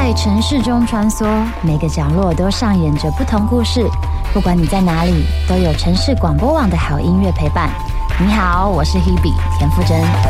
在城市中穿梭，每个角落都上演着不同故事。不管你在哪里，都有城市广播网的好音乐陪伴。你好，我是 Hebe 田馥甄。